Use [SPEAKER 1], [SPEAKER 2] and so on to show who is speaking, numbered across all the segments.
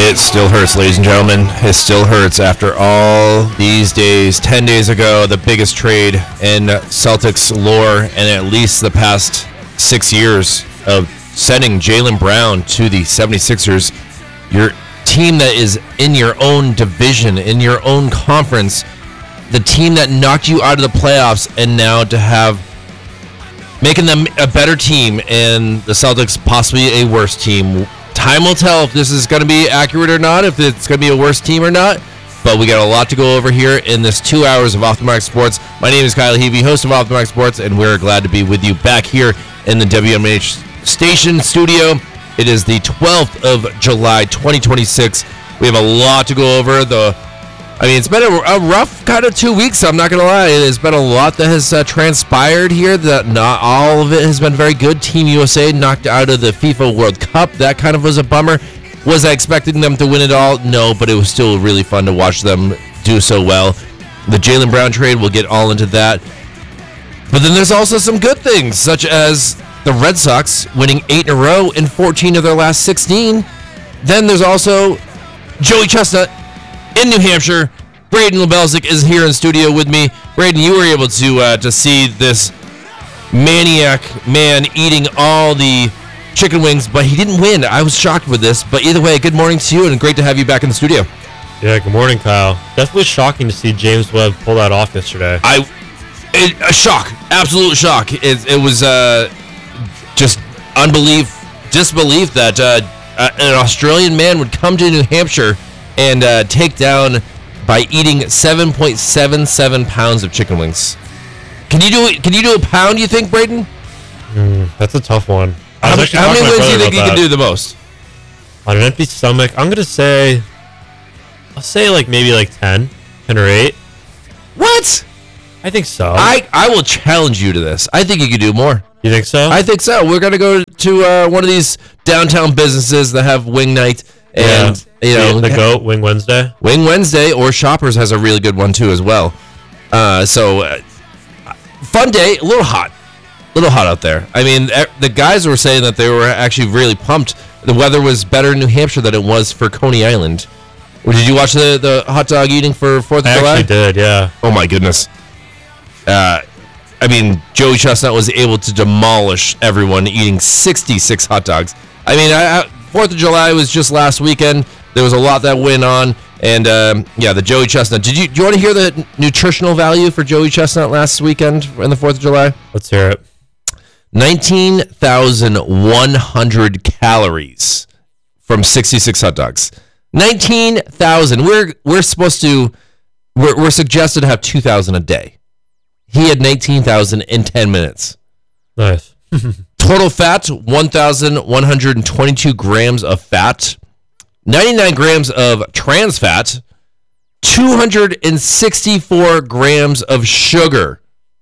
[SPEAKER 1] It still hurts, ladies and gentlemen. It still hurts after all these days. 10 days ago, the biggest trade in Celtics lore in at least the past 6 years of sending Jaylen Brown to the 76ers. Your team that is in your own division, in your own conference, the team that knocked you out of the playoffs, and now to have making them a better team and the Celtics possibly a worse team. Time will tell if this is going to be accurate or not, if it's going to be a worse team or not. But we got a lot to go over here in this 2 hours of Off the Mark Sports. My name is Kyle Heavey, host of Off the Mark Sports, and we're glad to be with you back here in the WMH station studio. It is the 12th of July, 2026. We have a lot to go over. It's been a rough kind of 2 weeks, I'm not going to lie. There's been a lot that has transpired here. That not all of it has been very good. Team USA knocked out of the FIFA World Cup. That kind of was a bummer. Was I expecting them to win it all? No, but it was still really fun to watch them do so well. The Jaylen Brown trade, we'll get all into that. But then there's also some good things, such as the Red Sox winning 8 in a row in 14 of their last 16. Then there's also Joey Chestnut in New Hampshire. Braden Lebelzik is here in studio with me. Braden, you were able to see this maniac man eating all the chicken wings, but he didn't win. I was shocked with this. But either way, good morning to you, and great to have you back in the studio.
[SPEAKER 2] Yeah, good morning, Kyle. Definitely shocking to see James Webb pull that off yesterday.
[SPEAKER 1] A shock, absolute shock. It was just disbelief that an Australian man would come to New Hampshire and take down by eating 7.77 pounds of chicken wings. Can you do a pound, you think, Braden?
[SPEAKER 2] That's a tough one.
[SPEAKER 1] How many wings do you think you can do the most?
[SPEAKER 2] On an empty stomach, I'll say maybe 10 or 8.
[SPEAKER 1] What?
[SPEAKER 2] I think so.
[SPEAKER 1] I will challenge you to this. I think you could do more.
[SPEAKER 2] You think so?
[SPEAKER 1] I think so. We're going to go to one of these downtown businesses that have wing night. And,
[SPEAKER 2] the GOAT, Wing Wednesday.
[SPEAKER 1] Wing Wednesday, or Shoppers has a really good one, too, as well. Fun day, a little hot out there. I mean, the guys were saying that they were actually really pumped. The weather was better in New Hampshire than it was for Coney Island. Did you watch the hot dog eating for 4th of July?
[SPEAKER 2] I actually did, yeah.
[SPEAKER 1] Oh, my goodness. Joey Chestnut was able to demolish everyone eating 66 hot dogs. 4th of July was just last weekend. There was a lot that went on. And, the Joey Chestnut. Do you want to hear the nutritional value for Joey Chestnut last weekend in the 4th of July?
[SPEAKER 2] Let's hear it.
[SPEAKER 1] 19,100 calories from 66 hot dogs. 19,000. We're suggested to have 2,000 a day. He had 19,000 in 10 minutes.
[SPEAKER 2] Nice.
[SPEAKER 1] Total fat, 1,122 grams of fat, 99 grams of trans fat, 264 grams of sugar.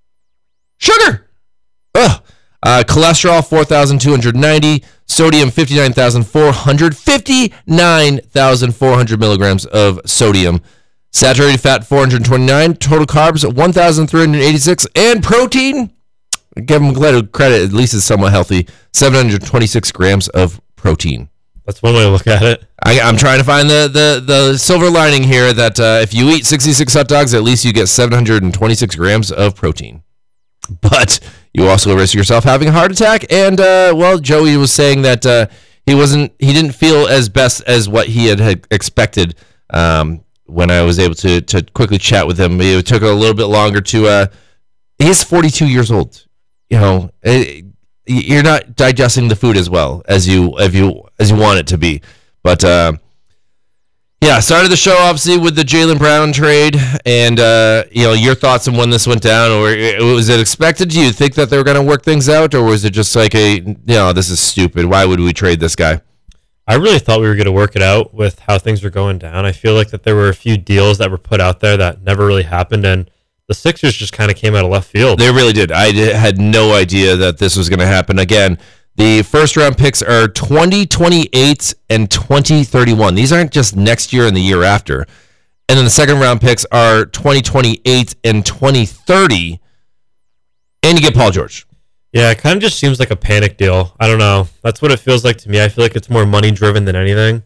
[SPEAKER 1] Ugh. Cholesterol, 4,290, sodium, 59,400, 59,400 milligrams of sodium. Saturated fat, 429, total carbs, 1,386, and protein, give him credit, at least it's somewhat healthy, 726 grams of protein.
[SPEAKER 2] That's one way to look at it.
[SPEAKER 1] I'm trying to find the silver lining here that if you eat 66 hot dogs, at least you get 726 grams of protein. But you also risk yourself having a heart attack. And, Joey was saying that he didn't feel as best as what he had expected when I was able to quickly chat with him. It took a little bit longer to, he's 42 years old. You're not digesting the food as well as you want it to be. But started the show obviously with the Jaylen Brown trade, and your thoughts on when this went down, or was it expected? Do you think that they were going to work things out, or was it just like this is stupid? Why would we trade this guy?
[SPEAKER 2] I really thought we were going to work it out with how things were going down. I feel like that there were a few deals that were put out there that never really happened, and the Sixers just kind of came out of left field.
[SPEAKER 1] They really did. I had no idea that this was going to happen. Again, the first-round picks are 2028 and 2031. These aren't just next year and the year after. And then the second-round picks are 2028 and 2030. And you get Paul George.
[SPEAKER 2] Yeah, it kind of just seems like a panic deal. I don't know. That's what it feels like to me. I feel like it's more money-driven than anything.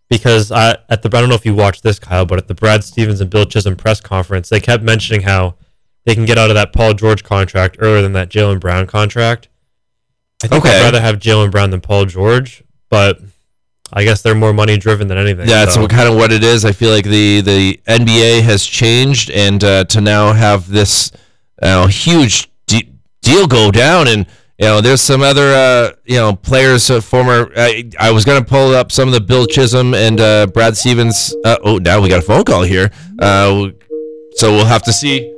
[SPEAKER 2] because I don't know if you watched this, Kyle, but at the Brad Stevens and Bill Chisholm press conference, they kept mentioning how they can get out of that Paul George contract earlier than that Jaylen Brown contract. I think I'd rather have Jaylen Brown than Paul George, but I guess they're more money driven than anything.
[SPEAKER 1] Yeah, that's kind of what it is. I feel like the NBA has changed, and to now have this huge deal go down, and there's some other players, former. I was going to pull up some of the Bill Chisholm and Brad Stevens. Now we got a phone call here, so we'll have to see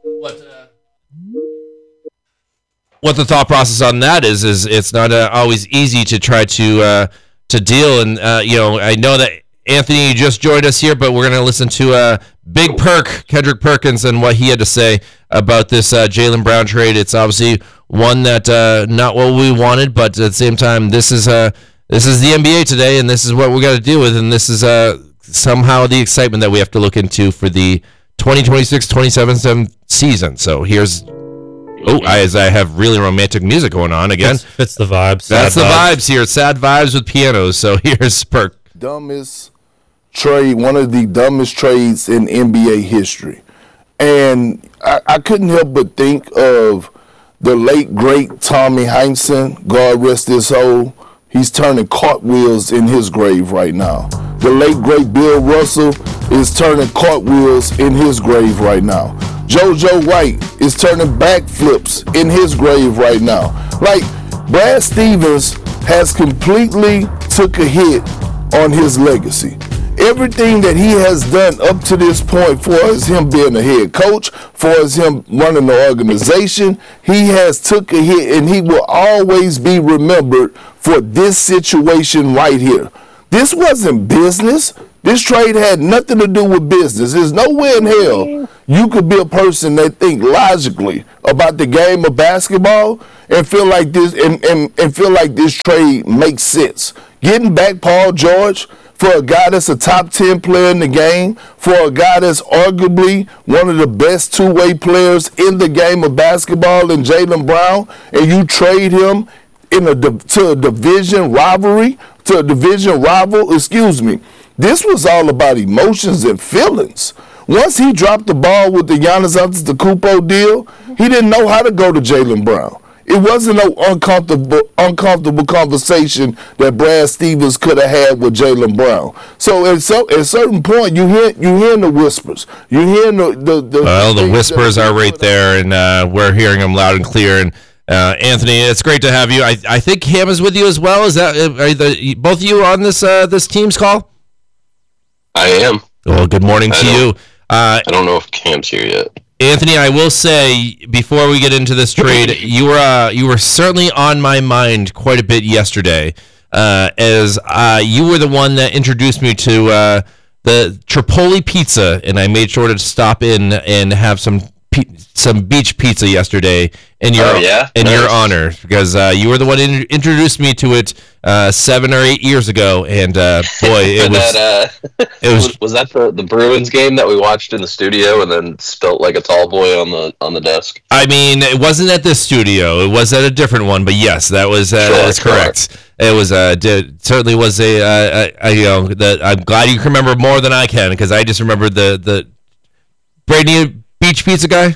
[SPEAKER 1] what the thought process on that is. It's not always easy to try to deal, and I know that Anthony, you just joined us here, but we're going to listen to Big Perk, Kendrick Perkins, and what he had to say about this Jaylen Brown trade. It's obviously one that not what we wanted, but at the same time, this is the NBA today, and this is what we got to deal with, and this is somehow the excitement that we have to look into for the 2026-27 season. So here's. As I have really romantic music going on again.
[SPEAKER 2] Fits the vibes.
[SPEAKER 1] That's the vibes here. Sad vibes with pianos. So here's Perk.
[SPEAKER 3] Dumbest trade, one of the dumbest trades in NBA history. And I couldn't help but think of the late, great Tommy Heinsohn, God rest his soul. He's turning cartwheels in his grave right now. The late, great Bill Russell is turning cartwheels in his grave right now. JoJo White is turning backflips in his grave right now. Like, Brad Stevens has completely took a hit on his legacy. Everything that he has done up to this point, for as him being a head coach, for as him running the organization, he has took a hit, and he will always be remembered for this situation right here. This wasn't business. This trade had nothing to do with business. There's no way in hell you could be a person that think logically about the game of basketball and feel like this and feel like this trade makes sense. Getting back Paul George for a guy that's a top 10 player in the game, for a guy that's arguably one of the best two-way players in the game of basketball in Jaylen Brown, and you trade him to a division rivalry, to a division rival, This was all about emotions and feelings. Once he dropped the ball with the Giannis Antetokounmpo deal, he didn't know how to go to Jaylen Brown. It wasn't no uncomfortable conversation that Brad Stevens could have had with Jaylen Brown. So at a certain point, you hearing the whispers. You hearing the
[SPEAKER 1] whispers are right there, and we're hearing them loud and clear. And Anthony, it's great to have you. I think Ham is with you as well. Is that both of you on this team's call?
[SPEAKER 4] I am.
[SPEAKER 1] Well, good morning to you.
[SPEAKER 4] I don't know if Cam's here yet.
[SPEAKER 1] Anthony, I will say before we get into this trade, you were certainly on my mind quite a bit yesterday, as you were the one that introduced me to the Tripoli pizza, and I made sure to stop in and have some beach pizza yesterday in your your honor, because you were the one who introduced me to it 7 or 8 years ago, and boy,
[SPEAKER 4] was that the Bruins game that we watched in the studio and then spilt like a tall boy on the desk?
[SPEAKER 1] I mean, it wasn't at this studio; it was at a different one. But yes, that was correct. It was certainly was I'm glad you can remember more than I can, because I just remember the Brady Beach Pizza guy.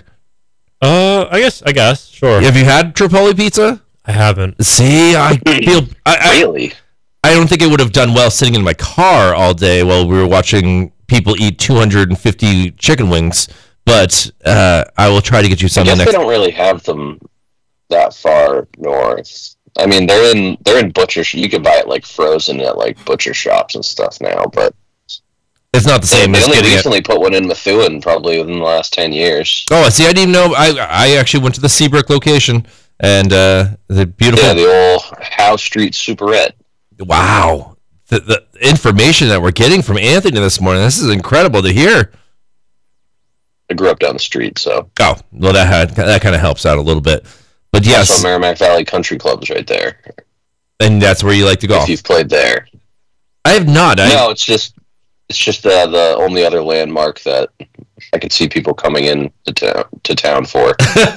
[SPEAKER 2] I guess, sure.
[SPEAKER 1] Have you had Tripoli pizza?
[SPEAKER 2] I haven't.
[SPEAKER 1] See, I feel
[SPEAKER 4] really.
[SPEAKER 1] I don't think it would have done well sitting in my car all day while we were watching people eat 250 chicken wings. But I will try to get you something.
[SPEAKER 4] I guess they don't really have them that far north. I mean, they're in butcher. You can buy it like frozen at like butcher shops and stuff now, but.
[SPEAKER 1] It's not the same.
[SPEAKER 4] They only recently put one in Methuen, probably within the last 10 years.
[SPEAKER 1] Oh, see, I didn't even know. I actually went to the Seabrook location, and the beautiful...
[SPEAKER 4] Yeah, the old Howe Street Superette.
[SPEAKER 1] Wow. The information that we're getting from Anthony this morning, this is incredible to hear.
[SPEAKER 4] I grew up down the street, so...
[SPEAKER 1] Oh, well, that kind of helps out a little bit. But yes...
[SPEAKER 4] Also, Merrimack Valley Country Club's right there.
[SPEAKER 1] And that's where you like to go?
[SPEAKER 4] If you've played there.
[SPEAKER 1] I have not.
[SPEAKER 4] No, it's just the only other landmark that I could see people coming in to town for.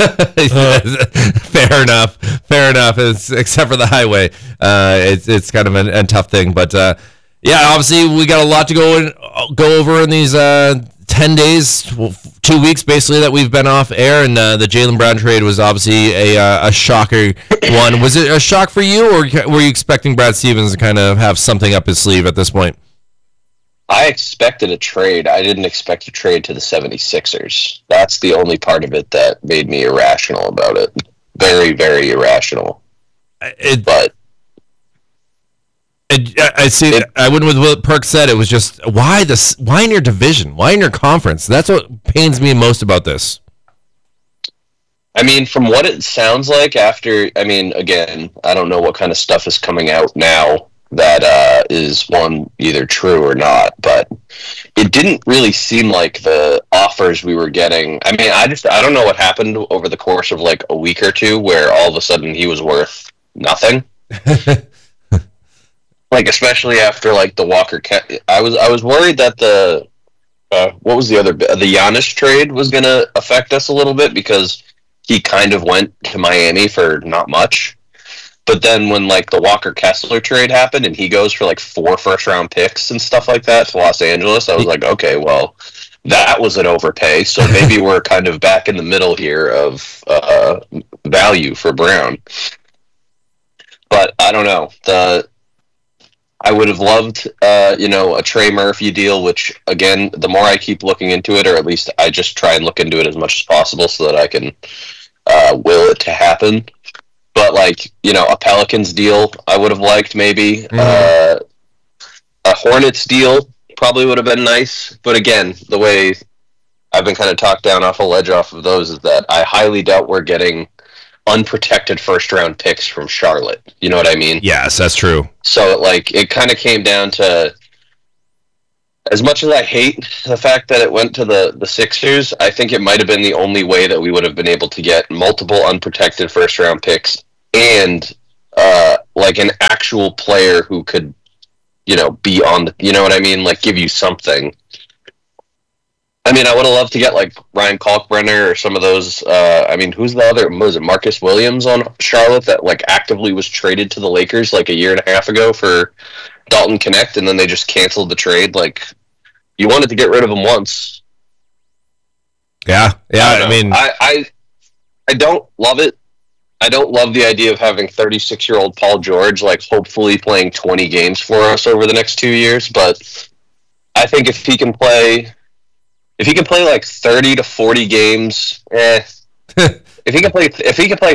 [SPEAKER 1] Fair enough. Except for the highway, it's kind of a tough thing. But Yeah, obviously we got a lot to go over in these 10 days, 2 weeks basically that we've been off air, and the Jaylen Brown trade was obviously a shocker one. Was it a shock for you, or were you expecting Brad Stevens to kind of have something up his sleeve at this point?
[SPEAKER 4] I expected a trade. I didn't expect a trade to the 76ers. That's the only part of it that made me irrational about it. Very, very irrational.
[SPEAKER 1] I see. I went with what Perk said. It was just why in your division? Why in your conference? That's what pains me most about this.
[SPEAKER 4] I mean, from what it sounds like after, I mean, again, I don't know what kind of stuff is coming out now that is one either true or not, but it didn't really seem like the offers we were getting. I mean, I don't know what happened over the course of like a week or two where all of a sudden he was worth nothing. Like, especially after like the Walker, I was worried that the what was the Giannis trade was going to affect us a little bit because he kind of went to Miami for not much. But then when like the Walker Kessler trade happened and he goes for like 4 first-round picks and stuff like that to Los Angeles, I was like, okay, well, that was an overpay. So maybe we're kind of back in the middle here of value for Brown. But I don't know. I would have loved, a Trey Murphy deal, which, again, the more I keep looking into it, or at least I just try and look into it as much as possible so that I can will it to happen. But, like, a Pelicans deal I would have liked maybe. Mm-hmm. A Hornets deal probably would have been nice. But, again, the way I've been kind of talked down off a ledge off of those is that I highly doubt we're getting unprotected first-round picks from Charlotte. You know what I mean?
[SPEAKER 1] Yes, that's true.
[SPEAKER 4] So, it kind of came down to, as much as I hate the fact that it went to the Sixers, I think it might have been the only way that we would have been able to get multiple unprotected first-round picks and, an actual player who could, be on the, you know what I mean? Like, give you something. I mean, I would have loved to get, like, Ryan Kalkbrenner or some of those, who's the other, was it Marcus Williams on Charlotte that, like, actively was traded to the Lakers, like, a year and a half ago for Dalton Connect, and then they just canceled the trade. Like, you wanted to get rid of him once.
[SPEAKER 1] Yeah,
[SPEAKER 4] I don't love it. I don't love the idea of having 36-year-old Paul George, like, hopefully playing 20 games for us over the next 2 years, but I think if he can play like 30 to 40 games, if he can play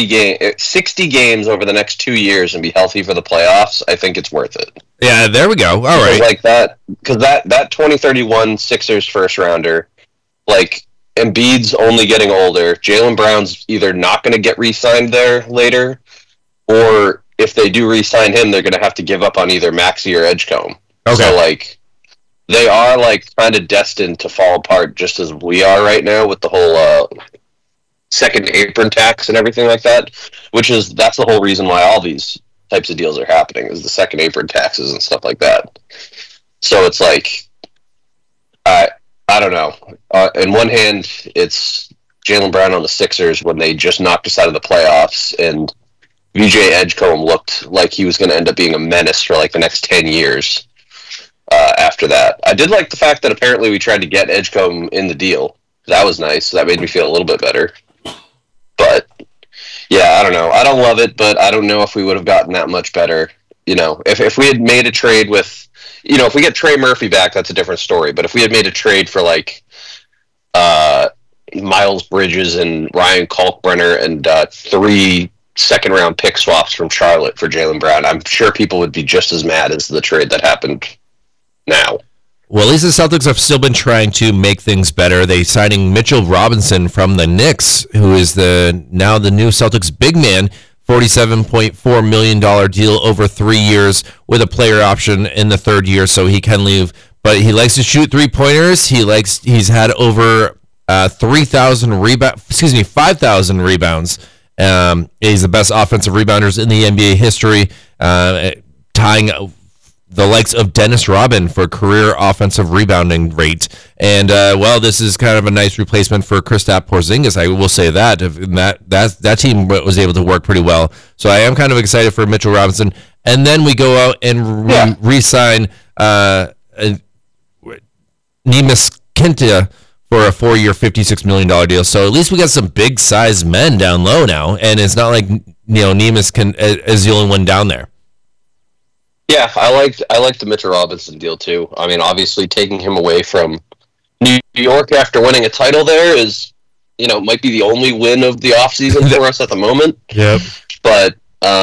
[SPEAKER 4] 60 games over the next 2 years and be healthy for the playoffs, I think it's worth it.
[SPEAKER 1] Yeah, there we go. All right.
[SPEAKER 4] Like that, because that 2031 Sixers first rounder, like, Embiid's only getting older. Jaylen Brown's either not going to get re-signed there later, or if they do re-sign him, they're going to have to give up on either Maxey or Edgecombe. Okay. So, like, they are, like, kind of destined to fall apart just as we are right now with the whole second apron tax and everything like that, that's the whole reason why all these types of deals are happening, is the second apron taxes and stuff like that. So it's like, I don't know. In one hand, it's Jaylen Brown on the Sixers when they just knocked us out of the playoffs, and VJ Edgecombe looked like he was going to end up being a menace for, like, the next 10 years. After that, I did like the fact that apparently we tried to get Edgecombe in the deal. That was nice. That made me feel a little bit better. But yeah, I don't know. I don't love it, but I don't know if we would have gotten that much better. If we had made a trade with, if we get Trey Murphy back, that's a different story. But if we had made a trade for, like, Miles Bridges and Ryan Kalkbrenner and 3 second-round pick swaps from Charlotte for Jaylen Brown, I'm sure people would be just as mad as the trade that happened now.
[SPEAKER 1] Well, at least the Celtics have still been trying to make things better. They signing Mitchell Robinson from the Knicks, who is now the new Celtics big man, $47.4 million deal over 3 years with a player option in the third year, so he can leave. But he likes to shoot three-pointers. He's had over 5,000 rebounds. He's the best offensive rebounders in the NBA history, tying the likes of Dennis Rodman for career offensive rebounding rate. And, this is kind of a nice replacement for Kristaps Porzingis. I will say that. That team was able to work pretty well. So I am kind of excited for Mitchell Robinson. and then we go out and re-sign Neemias Quinta for a 4-year, $56 million deal. So at least we got some big-sized men down low now, and it's not like Neemias is the only one down there.
[SPEAKER 4] Yeah, I liked the Mitchell Robinson deal too. I mean, obviously taking him away from New York after winning a title there is, might be the only win of the offseason for us at the moment.
[SPEAKER 2] Yep.
[SPEAKER 4] But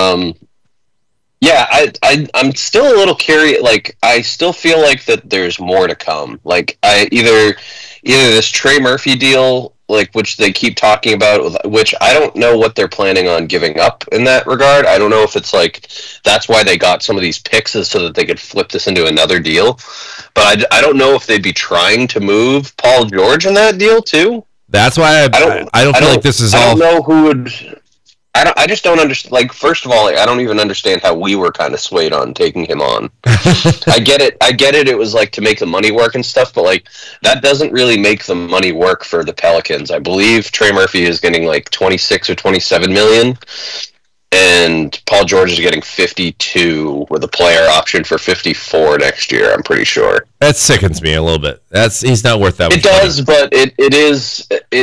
[SPEAKER 4] I'm still a little curious. Like, I still feel like that there's more to come. Like, either this Trey Murphy deal, like, which they keep talking about, which I don't know what they're planning on giving up in that regard. I don't know if it's like that's why they got some of these picks, is so that they could flip this into another deal. But I don't know if they'd be trying to move Paul George in that deal too.
[SPEAKER 1] That's why I don't feel like this is all.
[SPEAKER 4] I don't know who would. I just don't understand. Like, first of all, I don't even understand how we were kind of swayed on taking him on. I get it. It was like to make the money work and stuff, but like that doesn't really make the money work for the Pelicans. I believe Trey Murphy is getting like 26 or 27 million, and Paul George is getting 52 with a player option for 54 next year. I'm pretty sure.
[SPEAKER 1] That sickens me a little bit. He's not worth that much.
[SPEAKER 4] It does, but it is.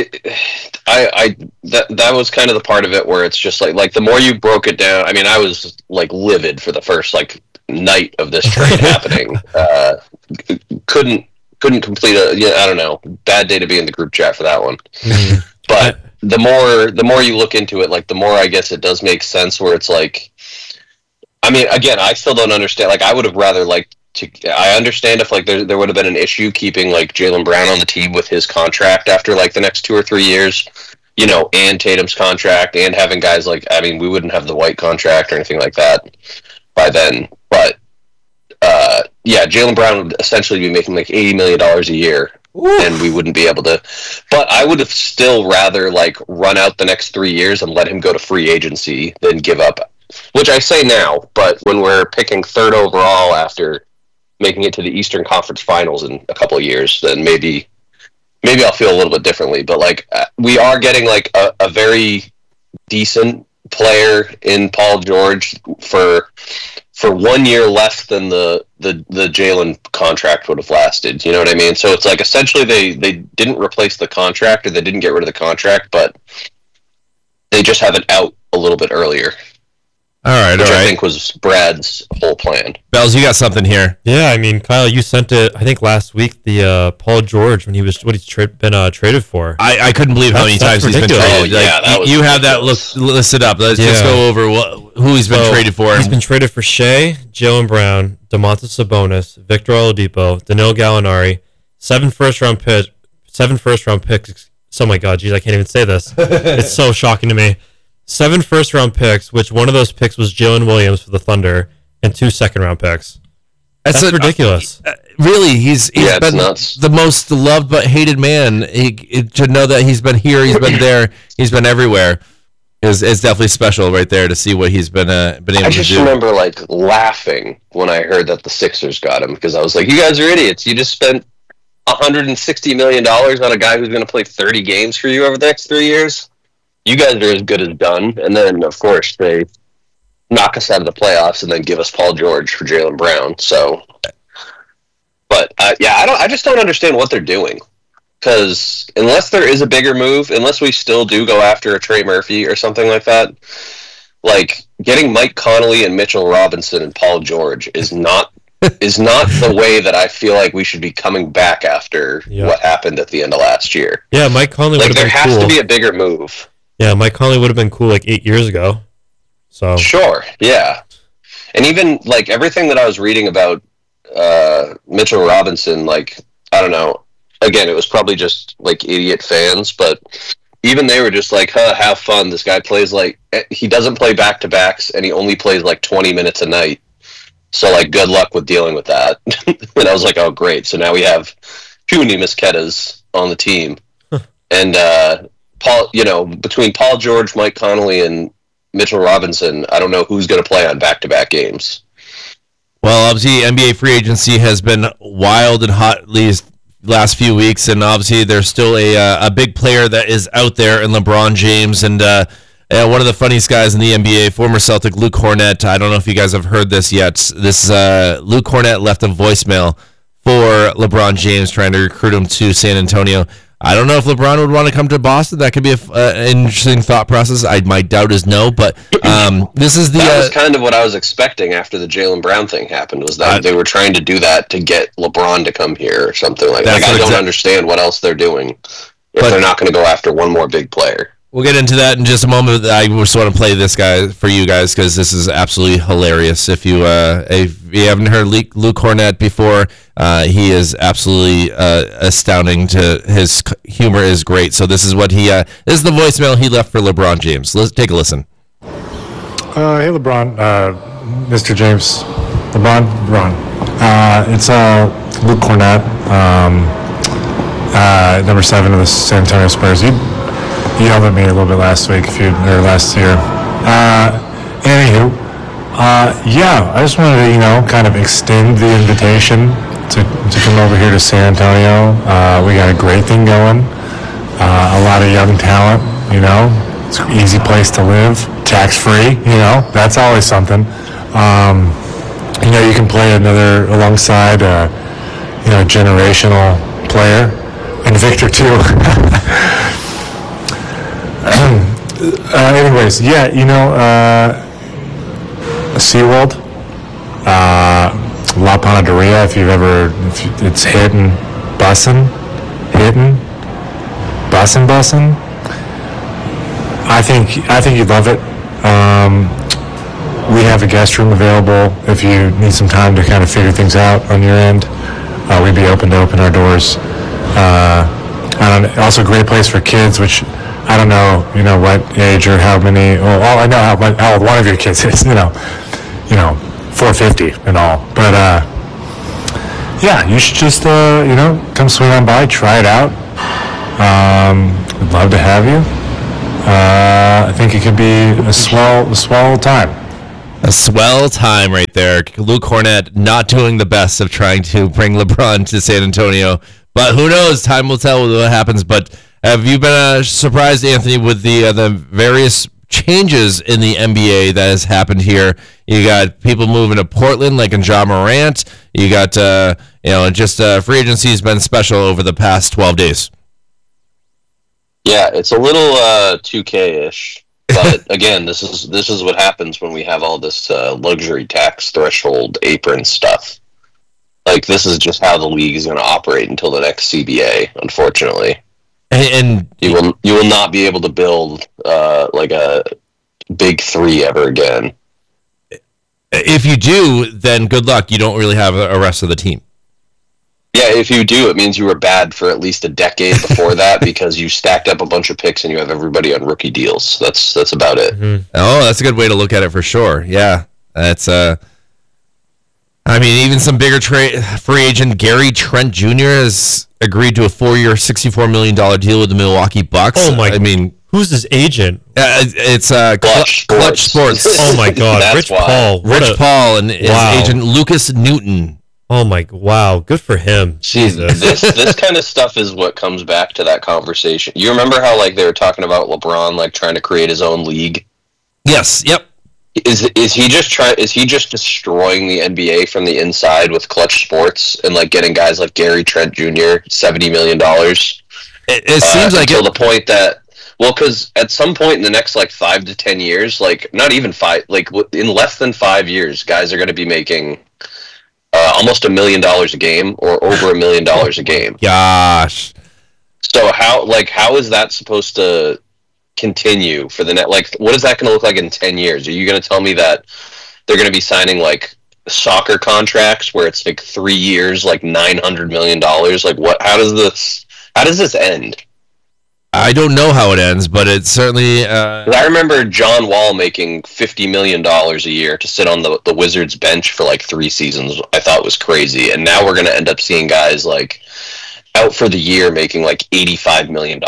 [SPEAKER 4] That was kind of the part of it where it's just like the more you broke it down. I mean, I was like livid for the first like night of this trade happening. Couldn't complete I don't know. Bad day to be in the group chat for that one. But the more you look into it, like the more I guess it does make sense. Where it's like, I mean, again, I still don't understand. Like, I would have rather liked to. I understand if like there would have been an issue keeping like Jaylen Brown on the team with his contract after like the next 2 or 3 years, and Tatum's contract, and having guys like, I mean, we wouldn't have the White contract or anything like that by then. But Jaylen Brown would essentially be making like $80 million a year. Ooh. And we wouldn't be able to. But I would have still rather like run out the next 3 years and let him go to free agency than give up. Which I say now, but when we're picking 3rd overall after making it to the Eastern Conference Finals in a couple of years, then maybe I'll feel a little bit differently. But like we are getting like a very decent player in Paul George for 1 year less than the Jaylen contract would have lasted. You know what I mean? So it's like essentially they didn't replace the contract, or they didn't get rid of the contract, but they just have it out a little bit earlier.
[SPEAKER 1] All right,
[SPEAKER 4] which I think was Brad's whole plan.
[SPEAKER 1] Bells, you got something here.
[SPEAKER 2] Yeah, I mean, Kyle, you sent it, I think, last week, the Paul George, when he's been traded for.
[SPEAKER 1] I couldn't believe how many times he's been traded. You have that listed up. Let's just go over who he's been traded for.
[SPEAKER 2] He's been traded for Shea, Jaylen Brown, Domantas Sabonis, Victor Oladipo, Danilo Gallinari, 7 first-round picks. Oh my God, geez, I can't even say this. It's so shocking to me. 7 first-round picks, which one of those picks was Jalen Williams for the Thunder, and 2 second-round picks. That's ridiculous.
[SPEAKER 1] Really, he's been nuts. The most loved but hated man. To know that he's been here, he's been there, he's been everywhere is definitely special right there to see what he's been able to do.
[SPEAKER 4] I just remember like laughing when I heard that the Sixers got him, because I was like, you guys are idiots. You just spent $160 million on a guy who's going to play 30 games for you over the next 3 years. You guys are as good as done. And then, of course, they knock us out of the playoffs and then give us Paul George for Jaylen Brown. So, but I just don't understand what they're doing. Because unless there is a bigger move, unless we still do go after a Trey Murphy or something like that, like getting Mike Conley and Mitchell Robinson and Paul George is not the way that I feel like we should be coming back after what happened at the end of last year.
[SPEAKER 2] Yeah, Mike Conley would have been cool.
[SPEAKER 4] There has to be a bigger move.
[SPEAKER 2] Yeah, Mike Conley would have been cool like 8 years ago. So
[SPEAKER 4] sure, yeah. And even like everything that I was reading about Mitchell Robinson, like, I don't know. Again, it was probably just like idiot fans, but even they were just like, have fun. This guy plays like, he doesn't play back-to-backs, and he only plays like 20 minutes a night. So like, good luck with dealing with that. And I was like, oh great. So now we have 2 Neemias Quintas on the team. And Paul, between Paul George, Mike Conley, and Mitchell Robinson, I don't know who's going to play on back-to-back games.
[SPEAKER 1] Well, obviously, NBA free agency has been wild and hot these last few weeks, and obviously there's still a big player that is out there in LeBron James, and one of the funniest guys in the NBA, former Celtic Luke Kornet. I don't know if you guys have heard this yet. This Luke Kornet left a voicemail for LeBron James trying to recruit him to San Antonio. I don't know if LeBron would want to come to Boston. That could be an interesting thought process. My doubt is no, but this is
[SPEAKER 4] that was kind of what I was expecting after the Jaylen Brown thing happened, was that they were trying to do that to get LeBron to come here or something like that. I don't understand what else they're doing if they're not going to go after one more big player.
[SPEAKER 1] We'll get into that in just a moment. I just want to play this guy for you guys because this is absolutely hilarious. If you haven't heard Luke Kornet before, he is absolutely astounding. His humor is great. So this is what this is the voicemail he left for LeBron James. Let's take a listen.
[SPEAKER 5] Hey LeBron, Mr. James, LeBron. It's Luke Kornet, number 7 of the San Antonio Spurs. You yelled at me a little bit last week, last year. Anywho, I just wanted to, kind of extend the invitation to come over here to San Antonio. We got a great thing going. A lot of young talent, It's an easy place to live, tax-free, That's always something. You can play alongside a generational player, and Victor too. Anyways, SeaWorld, La Panaderia, it's bussin'. I think you'd love it. We have a guest room available if you need some time to kind of figure things out on your end. We'd be open to open our doors. Also a great place for kids, which I don't know, what age or how many. Well, I know how old one of your kids is. 450 and all. But you should just come swing on by, try it out. We'd love to have you. I think it could be a swell time.
[SPEAKER 1] A swell time right there. Luke Kornet not doing the best of trying to bring LeBron to San Antonio, but who knows? Time will tell what happens. But have you been surprised, Anthony, with the various changes in the NBA that has happened here? You got people moving to Portland, like in Ja Morant. You got free agency has been special over the past 12 days.
[SPEAKER 4] Yeah, it's a little 2K-ish, but again, this is what happens when we have all this luxury tax threshold apron stuff. Like, this is just how the league is going to operate until the next CBA, unfortunately.
[SPEAKER 1] And
[SPEAKER 4] you will not be able to build like a big three ever again.
[SPEAKER 1] If you do, then good luck. You don't really have a rest of the team.
[SPEAKER 4] Yeah, if you do, it means you were bad for at least a decade before that because you stacked up a bunch of picks and you have everybody on rookie deals. That's about it.
[SPEAKER 1] Mm-hmm. Oh, that's a good way to look at it for sure. Yeah, that's even some bigger free agent Gary Trent Jr. has agreed to a 4-year, $64 million deal with the Milwaukee Bucks.
[SPEAKER 2] Oh my! Who's his agent?
[SPEAKER 1] It's Clutch Sports.
[SPEAKER 2] Oh my God, Rich Paul.
[SPEAKER 1] Paul and his agent Lucas Newton.
[SPEAKER 2] Oh my! Wow, good for him. Jesus.
[SPEAKER 4] This kind of stuff is what comes back to that conversation. You remember how they were talking about LeBron trying to create his own league?
[SPEAKER 1] Yes. Yep.
[SPEAKER 4] Is he just destroying the NBA from the inside with Clutch Sports and getting guys like Gary Trent Jr. $70 million?
[SPEAKER 1] It seems like
[SPEAKER 4] until the point that because at some point in the next 5 to 10 years, not even 5, in less than 5 years, guys are going to be making almost $1 million a game or over $1 million a game.
[SPEAKER 1] Gosh.
[SPEAKER 4] So how is that supposed to continue for the net? What is that going to look like in 10 years? Are you going to tell me that they're going to be signing soccer contracts where it's 3 years, $900 million? What? How does this end?
[SPEAKER 1] I don't know how it ends, but it's certainly.
[SPEAKER 4] I remember John Wall making $50 million a year to sit on the Wizards bench for 3 seasons. I thought was crazy, and now we're going to end up seeing guys out for the year making $85 million.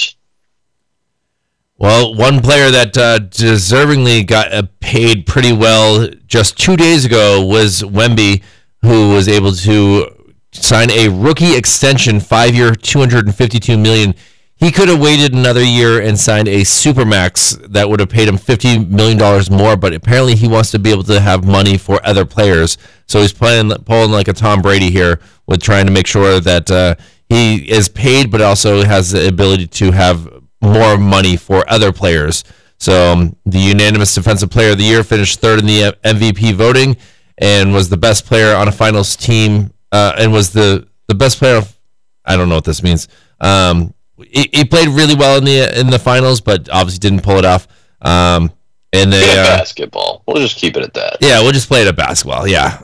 [SPEAKER 1] Well, one player that deservingly got paid pretty well just 2 days ago was Wemby, who was able to sign a rookie extension, 5-year, $252 million. he could have waited another year and signed a supermax that would have paid him $50 million more, but apparently he wants to be able to have money for other players. So he's pulling like a Tom Brady here with trying to make sure that he is paid, but also has the ability to have more money for other players. So the unanimous Defensive Player of the Year finished third in the MVP voting and was the best player on a finals team and was the best player. I don't know what this means. He played really well in the finals, but obviously didn't pull it off. And they
[SPEAKER 4] basketball. We'll just keep it at that.
[SPEAKER 1] Yeah, we'll just play it at basketball. Yeah.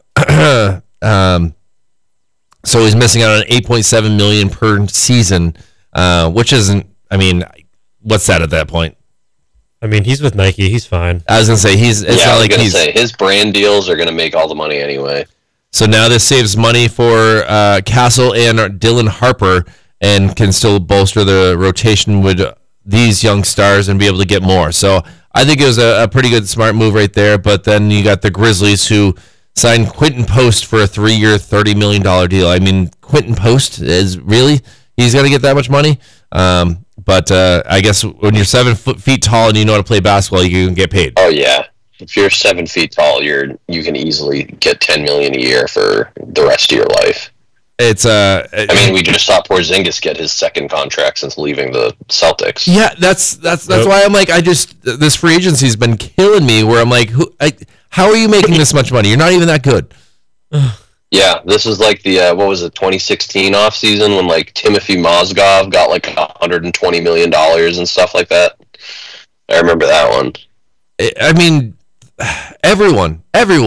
[SPEAKER 1] So he's missing out on $8.7 million per season, which isn't. I mean, what's that at that point?
[SPEAKER 2] I mean, he's with Nike. He's fine.
[SPEAKER 1] I was gonna say he's. It's not like he's.
[SPEAKER 4] His brand deals are gonna make all the money anyway.
[SPEAKER 1] So now this saves money for Castle and Dylan Harper, and can still bolster the rotation with these young stars and be able to get more. So I think it was a pretty good, smart move right there. But then you got the Grizzlies who signed Quinton Post for a 3-year, $30 million deal. I mean, Quinton Post is really, he's going to get that much money. But I guess when you're 7 feet tall and you know how to play basketball, you can get paid.
[SPEAKER 4] Oh yeah, if you're 7 feet tall, you can easily get $10 million a year for the rest of your life.
[SPEAKER 1] It's
[SPEAKER 4] I mean, we just saw Porzingis get his second contract since leaving the Celtics.
[SPEAKER 1] Yeah, that's why I'm like, this free agency's been killing me. Where I'm like, how are you making this much money? You're not even that good.
[SPEAKER 4] Yeah, this is like the 2016 offseason when like Timothy Mozgov got like $120 million and stuff like that. I remember that one.
[SPEAKER 1] I mean, everyone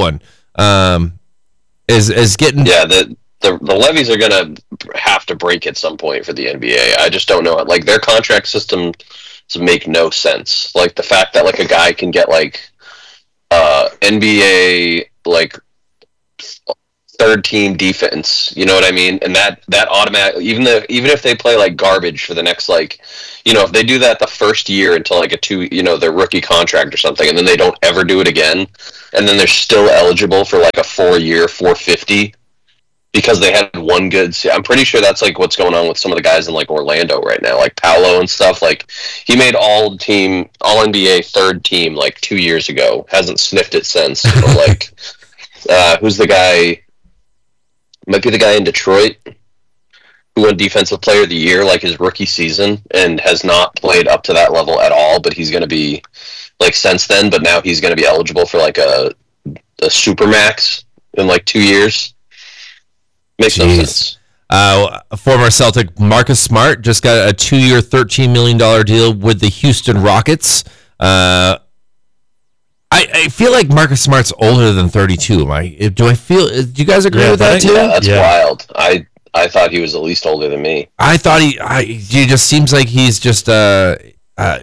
[SPEAKER 1] is getting.
[SPEAKER 4] Yeah, the levies are gonna have to break at some point for the NBA. I just don't know. Like their contract system make no sense. Like the fact that like a guy can get like NBA like third team defense, you know what I mean? And that automatic, even if they play like garbage for the next like, if they do that the first year until like their rookie contract or something, and then they don't ever do it again, and then they're still eligible for like a 4-year $450 because they had one good. I'm pretty sure that's like what's going on with some of the guys in like Orlando right now, like Paolo and stuff. Like he made all NBA third team like 2 years ago, hasn't sniffed it since. Or like who's the guy? Might be the guy in Detroit who won Defensive Player of the Year like his rookie season and has not played up to that level at all, but he's going to be like since then, but now he's going to be eligible for like a supermax in like 2 years. Makes no sense.
[SPEAKER 1] Former Celtic Marcus Smart just got a 2-year, $13 million deal with the Houston Rockets. I feel like Marcus Smart's older than 32. Do you guys agree with that too?
[SPEAKER 4] Yeah, that's wild. I thought he was at least older than me.
[SPEAKER 1] I thought he just seems like he's just been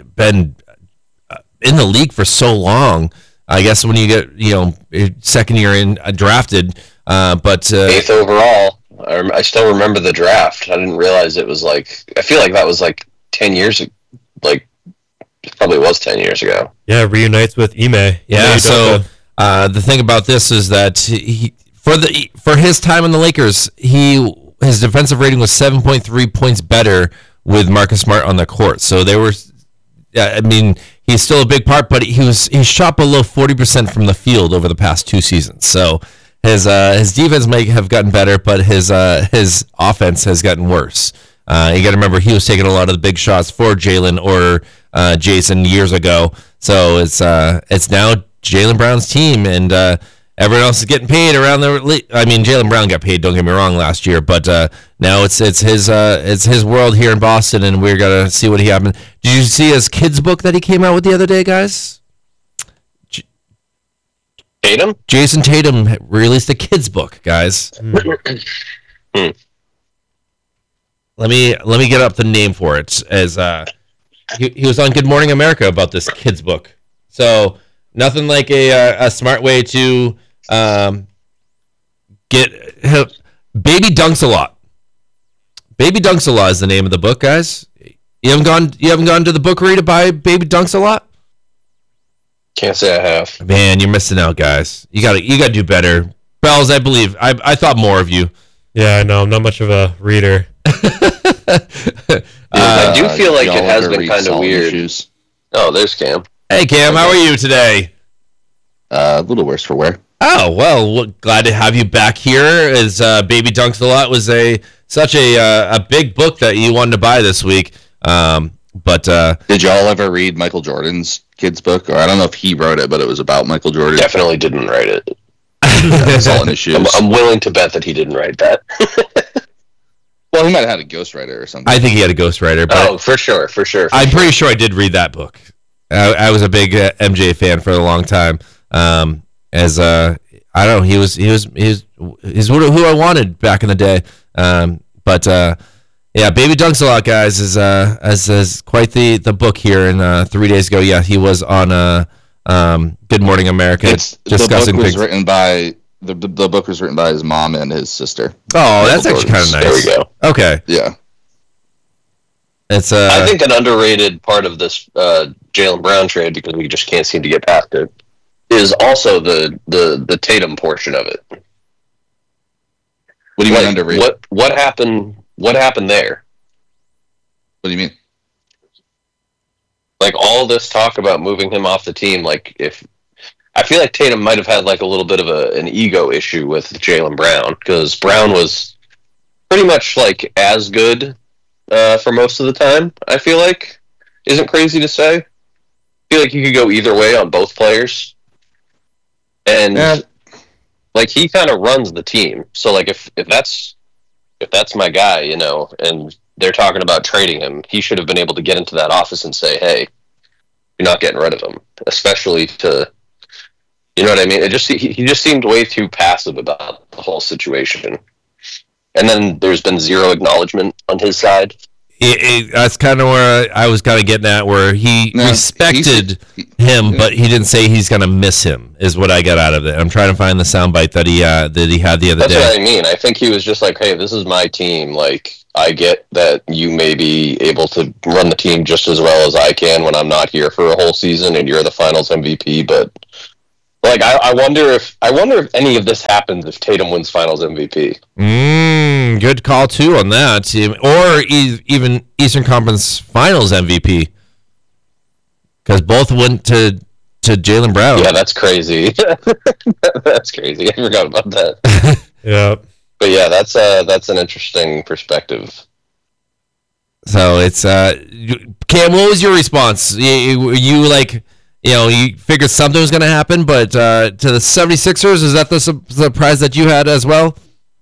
[SPEAKER 1] in the league for so long. I guess when you get second year in drafted, but
[SPEAKER 4] 8th overall. I still remember the draft. I didn't realize it was like. I feel like that was like 10 years. Like it probably was 10 years ago.
[SPEAKER 2] Yeah, reunites with Ime.
[SPEAKER 1] Yeah. So the thing about this is that for his time in the Lakers, his defensive rating was 7.3 points better with Marcus Smart on the court. So they were. I mean, he's still a big part, but he shot below 40% from the field over the past 2 seasons. So his defense may have gotten better, but his offense has gotten worse. You got to remember he was taking a lot of the big shots for Jalen or Jason years ago. So it's now Jaylen Brown's team, and everyone else is getting paid around the league. I mean, Jaylen Brown got paid. Don't get me wrong, last year, but now it's his world here in Boston, and we're gonna see what he happened. Did you see his kids book that he came out with the other day, guys?
[SPEAKER 4] Tatum?
[SPEAKER 1] Jason Tatum released a kids book, guys. Let me get up the name for it. As he was on Good Morning America about this kids book. So nothing like a smart way to get Baby Dunks a Lot. Baby Dunks a Lot is the name of the book, guys. You haven't gone to the bookery to buy Baby Dunks a Lot?
[SPEAKER 4] Can't say I have.
[SPEAKER 1] Man, you're missing out, guys. You gotta do better. Bells, I believe. I thought more of you.
[SPEAKER 2] Yeah, I know. I'm not much of a reader.
[SPEAKER 4] I do feel like it has been kind of weird. Issues. Oh, there's Cam.
[SPEAKER 1] Hey, Cam, how are you today?
[SPEAKER 6] A little worse for wear.
[SPEAKER 1] Oh, well, glad to have you back here. As Baby Dunks a Lot was such a big book that you wanted to buy this week. But
[SPEAKER 6] did y'all ever read Michael Jordan's kids book? Or I don't know if he wrote it, but it was about Michael Jordan.
[SPEAKER 4] Definitely didn't write it.
[SPEAKER 6] That's all in his shoes.
[SPEAKER 4] I'm willing to bet that he didn't write that.
[SPEAKER 6] Well, he might have had a ghostwriter or something.
[SPEAKER 1] I think he had a ghostwriter. But
[SPEAKER 4] for sure.
[SPEAKER 1] I'm pretty sure I did read that book. I was a big MJ fan for a long time. I don't know, he was who I wanted back in the day. But Baby Dunks a Lot, guys, is quite the book here. And 3 days ago, he was on Good Morning America discussing
[SPEAKER 6] the book was
[SPEAKER 1] things.
[SPEAKER 6] Written by the book was written by his mom and his sister.
[SPEAKER 1] Oh, that's actually kind of nice.
[SPEAKER 4] There we go.
[SPEAKER 1] Okay.
[SPEAKER 6] Yeah.
[SPEAKER 1] It's
[SPEAKER 4] I think an underrated part of this Jaylen Brown trade, because we just can't seem to get past it, is also the Tatum portion of it.
[SPEAKER 6] What do you mean underrated?
[SPEAKER 4] What happened? What happened there?
[SPEAKER 6] What do you mean?
[SPEAKER 4] Like all this talk about moving him off the team. Like if I feel like Tatum might have had like a little bit of an ego issue with Jaylen Brown, because Brown was pretty much like as good for most of the time. I feel like isn't crazy to say. I feel like you could go either way on both players. And like he kind of runs the team, so like if that's my guy, and they're talking about trading him, he should have been able to get into that office and say, "Hey, you're not getting rid of him," especially to, you know what I mean? He just seemed way too passive about the whole situation, and then there's been zero acknowledgement on his side.
[SPEAKER 1] That's kind of where I was kind of getting at, where he respected him, but he didn't say he's going to miss him, is what I got out of it. I'm trying to find the soundbite that he had the other day.
[SPEAKER 4] That's what I mean. I think he was just like, hey, this is my team. Like, I get that you may be able to run the team just as well as I can when I'm not here for a whole season and you're the finals MVP, but like, I wonder if any of this happens if Tatum wins finals MVP.
[SPEAKER 1] Good call, too, on that. Or even Eastern Conference Finals MVP. Because both went to Jaylen Brown.
[SPEAKER 4] Yeah, that's crazy. That's crazy. I forgot about that.
[SPEAKER 2] Yeah.
[SPEAKER 4] But yeah, that's an interesting perspective.
[SPEAKER 1] So it's... Cam, what was your response? You like... you figured something was going to happen, but to the 76ers, is that the surprise that you had as well?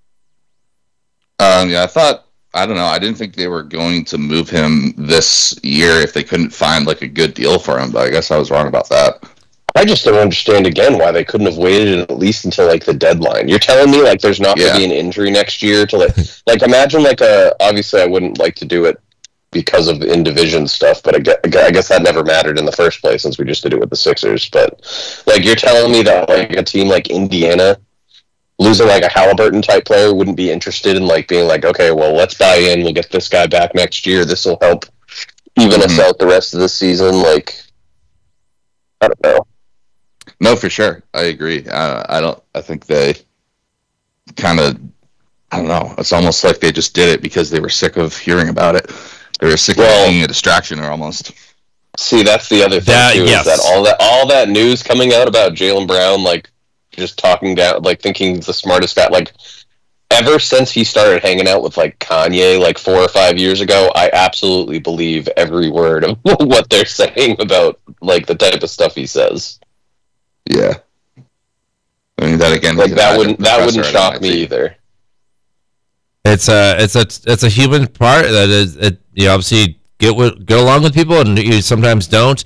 [SPEAKER 6] I don't know. I didn't think they were going to move him this year if they couldn't find like a good deal for him, but I guess I was wrong about that.
[SPEAKER 4] I just don't understand again why they couldn't have waited at least until like the deadline. You're telling me like there's not going to be an injury next year to like imagine like obviously I wouldn't like to do it because of in-division stuff, but I guess that never mattered in the first place since we just did it with the Sixers. But like you're telling me that like a team like Indiana losing like a Halliburton type player wouldn't be interested in like being like, okay, well, let's buy in, we'll get this guy back next year, this will help even us out the rest of the season. Like, I don't know.
[SPEAKER 6] No, for sure, I agree. I think they kind of, I don't know, it's almost like they just did it because they were sick of hearing about it. They were sick of being a distraction, or almost.
[SPEAKER 4] See, that's the other thing too, is that all that news coming out about Jaylen Brown, like just talking down, like thinking he's the smartest guy, like ever since he started hanging out with like Kanye like 4 or 5 years ago, I absolutely believe every word of what they're saying about like the type of stuff he says.
[SPEAKER 6] Yeah, I mean that again.
[SPEAKER 4] Like that wouldn't shock me either.
[SPEAKER 1] It's a human part that is you obviously get along with people and you sometimes don't.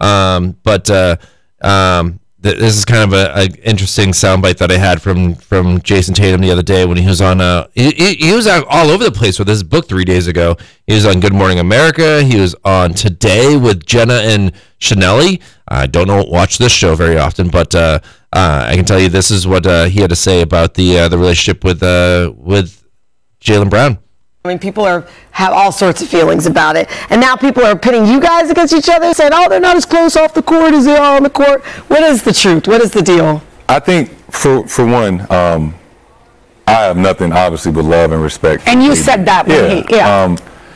[SPEAKER 1] This is kind of an interesting soundbite that I had from Jason Tatum the other day when he was on. He was all over the place with his book 3 days ago. He was on Good Morning America. He was on Today with Jenna and Chanelli. I don't watch this show very often, but I can tell you this is what he had to say about the relationship with Jaylen Brown.
[SPEAKER 7] I mean, people have all sorts of feelings about it. And now people are pitting you guys against each other, saying, oh, they're not as close off the court as they are on the court. What is the truth? What is the deal?
[SPEAKER 8] I think, for one, I have nothing, obviously, but love and respect.
[SPEAKER 7] And you said that when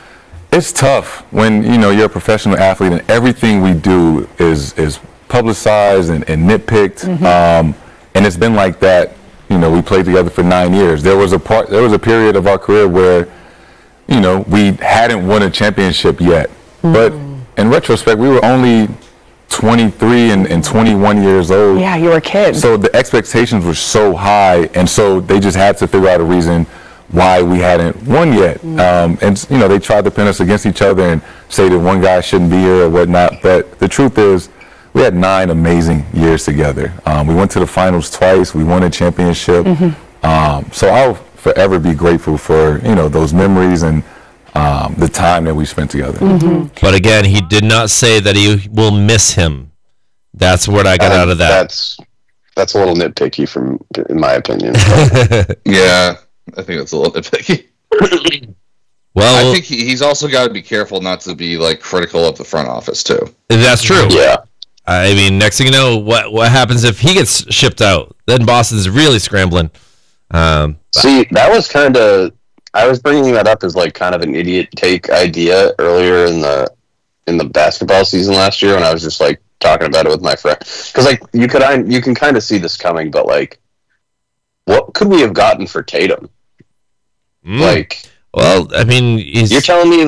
[SPEAKER 8] It's tough when you're a professional athlete and everything we do is publicized and nitpicked, and it's been like that. We played together for 9 years. There was a period of our career where we hadn't won a championship yet, but in retrospect, we were only 23 and 21 years old.
[SPEAKER 7] Yeah, you were a kid.
[SPEAKER 8] So the expectations were so high, and so they just had to figure out a reason why we hadn't won yet. And they tried to pin us against each other and say that one guy shouldn't be here or whatnot. But the truth is, we had 9 amazing years together. We went to the finals twice. We won a championship. So I'll forever be grateful for those memories and the time that we spent together.
[SPEAKER 1] But again, he did not say that he will miss him. That's what I got out of that.
[SPEAKER 4] That's a little nitpicky, in my opinion.
[SPEAKER 6] Yeah, I think that's a little nitpicky.
[SPEAKER 1] Well,
[SPEAKER 6] I think he's also got to be careful not to be critical of the front office too.
[SPEAKER 1] That's true.
[SPEAKER 4] Yeah.
[SPEAKER 1] I mean, next thing you know, what happens if he gets shipped out? Then Boston's really scrambling.
[SPEAKER 4] See, that was kind of, I was bringing that up as kind of an idiot take idea earlier in the basketball season last year when I was just talking about it with my friend. Because you can kind of see this coming, but what could we have gotten for Tatum?
[SPEAKER 1] Well, I mean,
[SPEAKER 4] you're telling me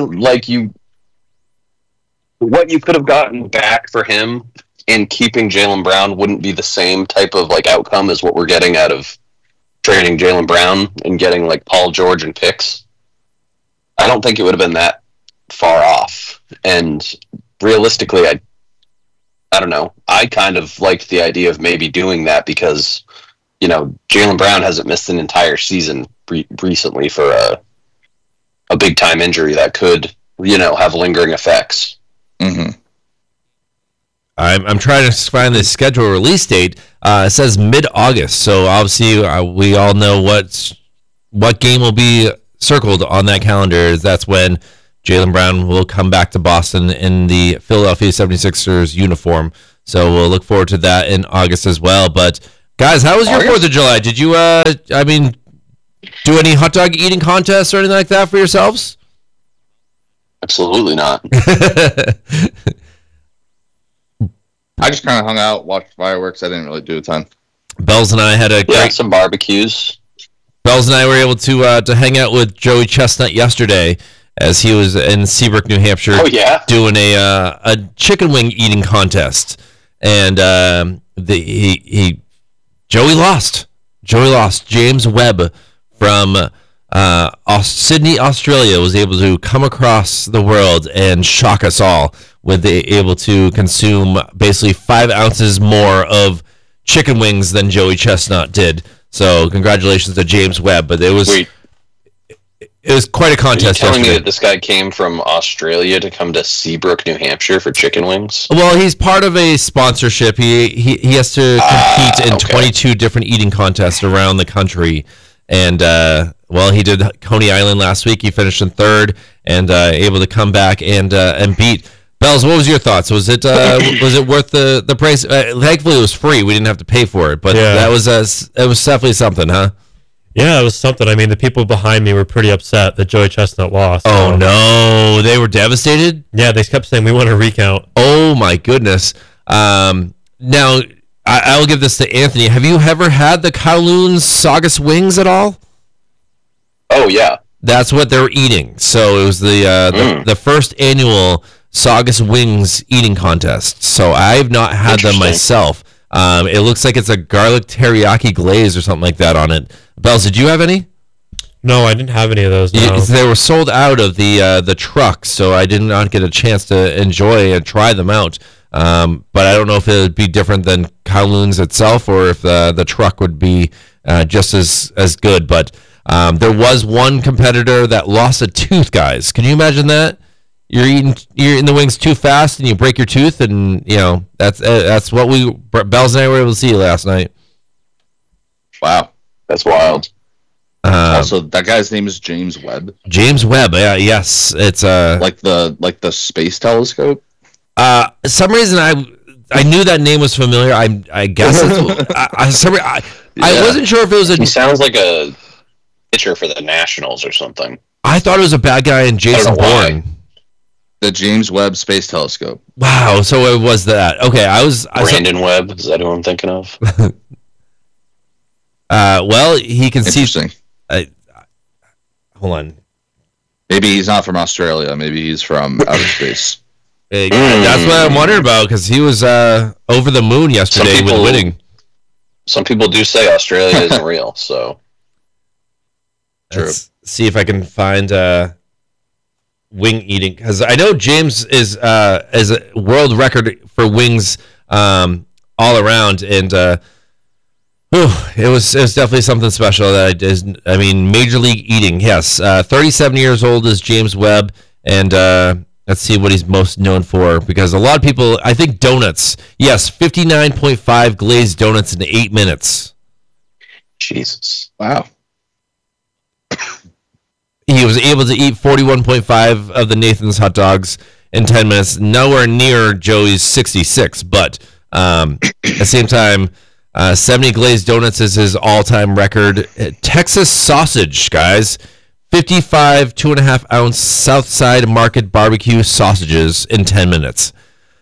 [SPEAKER 4] what you could have gotten back for him in keeping Jaylen Brown wouldn't be the same type of outcome as what we're getting out of trading Jaylen Brown and getting Paul George and picks. I don't think it would have been that far off. And realistically, I don't know. I kind of liked the idea of maybe doing that because, Jaylen Brown hasn't missed an entire season recently for a big time injury that could, have lingering effects.
[SPEAKER 1] I'm trying to find the schedule release date. It says mid-August, so obviously we all know what game will be circled on that calendar. That's when Jaylen Brown will come back to Boston in the Philadelphia 76ers uniform. So we'll look forward to that in August as well. But guys, how was your 4th of July? Did you, do any hot dog eating contests or anything like that for yourselves?
[SPEAKER 4] Absolutely not.
[SPEAKER 6] I just kind of hung out, watched fireworks. I didn't really do a ton.
[SPEAKER 1] Bells and I had
[SPEAKER 4] some barbecues.
[SPEAKER 1] Bells and I were able to hang out with Joey Chestnut yesterday as he was in Seabrook, New Hampshire, doing a chicken wing eating contest, and Joey lost. James Webb from Sydney, Australia, was able to come across the world and shock us all with able to consume basically 5 ounces more of chicken wings than Joey Chestnut did. So congratulations to James Webb. But it was quite a contest.
[SPEAKER 4] Are you telling me that this guy came from Australia to come to Seabrook, New Hampshire for chicken wings?
[SPEAKER 1] Well, he's part of a sponsorship. He has to compete in 22 different eating contests around the country. And, he did Coney Island last week. He finished in 3rd and able to come back and beat. Bells, what was your thoughts? Was it worth the price? Thankfully, it was free. We didn't have to pay for it. But it was definitely something, huh?
[SPEAKER 2] Yeah, it was something. I mean, the people behind me were pretty upset that Joey Chestnut lost.
[SPEAKER 1] Oh, no. They were devastated?
[SPEAKER 2] Yeah, they kept saying, we want a recount.
[SPEAKER 1] Oh, my goodness. Now, I'll give this to Anthony. Have you ever had the Kowloon's Saugus wings at all?
[SPEAKER 4] Oh, yeah.
[SPEAKER 1] That's what they're eating. So it was the first annual Saugus Wings eating contest. So I've not had them myself. It looks like it's a garlic teriyaki glaze or something like that on it. Bells, did you have any?
[SPEAKER 2] No, I didn't have any of those. No.
[SPEAKER 1] They were sold out of the truck, so I did not get a chance to enjoy and try them out. But I don't know if it would be different than Kowloon's itself or if the truck would be just as good. But there was one competitor that lost a tooth, guys. Can you imagine that? You're eating the wings too fast and you break your tooth, and that's what Bells and I were able to see last night.
[SPEAKER 6] Wow,
[SPEAKER 4] that's wild.
[SPEAKER 6] Also, that guy's name is James Webb.
[SPEAKER 1] James Webb, yes, it's
[SPEAKER 6] like the space telescope.
[SPEAKER 1] Some reason I knew that name was familiar. I guess I wasn't sure if it was
[SPEAKER 4] He sounds like a pitcher for the Nationals or something.
[SPEAKER 1] I thought it was a bad guy in Jason Bourne.
[SPEAKER 6] The James Webb Space Telescope.
[SPEAKER 1] Wow, so it was that. Okay,
[SPEAKER 4] Brandon Webb, is that who I'm thinking of?
[SPEAKER 1] Well, he can see.
[SPEAKER 6] Interesting.
[SPEAKER 1] Hold on.
[SPEAKER 6] Maybe he's not from Australia. Maybe he's from outer space.
[SPEAKER 1] That's what I'm wondering about, because he was over the moon yesterday with winning.
[SPEAKER 4] Some people do say Australia isn't real, so.
[SPEAKER 1] Let's see if I can find wing eating, because I know James is a world record for wings all around, and it was definitely something special that I mean, Major League Eating. Yes, 37 years old is James Webb, and let's see what he's most known for, because a lot of people, I think donuts. Yes, 59.5 glazed donuts in 8 minutes.
[SPEAKER 4] Jesus.
[SPEAKER 6] Wow.
[SPEAKER 1] He was able to eat 41.5 of the Nathan's hot dogs in 10 minutes. Nowhere near Joey's 66, but at the same time, 70 glazed donuts is his all-time record. Texas sausage, guys. 55 2.5-ounce Southside Market barbecue sausages in 10 minutes.